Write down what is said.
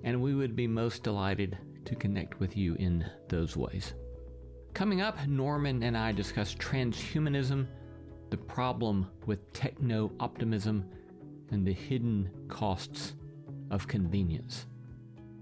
and we would be most delighted to connect with you in those ways. Coming up, Norman and I discuss transhumanism, the problem with techno-optimism, and the hidden costs of convenience.